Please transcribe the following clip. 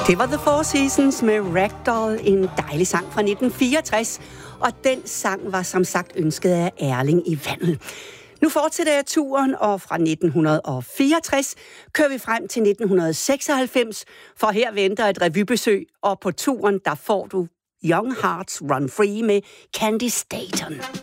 Det var The Four Seasons med Ragdoll, en dejlig sang fra 1964, og den sang var som sagt ønsket af Erling i Vandel. Nu fortsætter jeg turen, og fra 1964 kører vi frem til 1996, for her venter et revybesøg, og på turen der får du Young Hearts Run Free med Candy Staton.